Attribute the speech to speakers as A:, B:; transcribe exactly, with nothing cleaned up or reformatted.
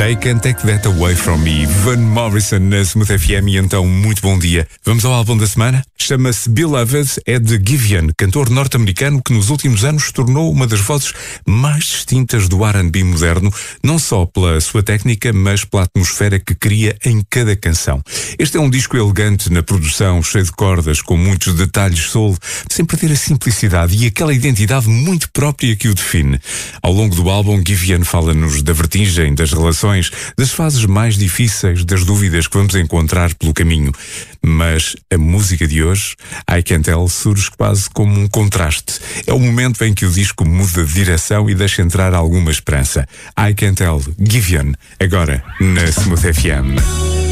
A: They Can't Take That Away From Me. Van Morrison na Smooth F M. E então, muito bom dia. Vamos ao álbum da semana? Chama-se Beloved, é de Giveon, cantor norte-americano que nos últimos anos se tornou uma das vozes mais distintas do R and B moderno, não só pela sua técnica, mas pela atmosfera que cria em cada canção. Este é um disco elegante na produção, cheio de cordas, com muitos detalhes soul, sem perder a simplicidade e aquela identidade muito própria que o define. Ao longo do álbum, Giveon fala-nos da vertigem, das relações, das fases mais difíceis, das dúvidas que vamos encontrar pelo caminho. Mas a música de hoje, I Can Tell, surge quase como um contraste. É o momento em que o disco muda de direção e deixa entrar alguma esperança. I Can Tell, Giveon, agora na Smooth F M.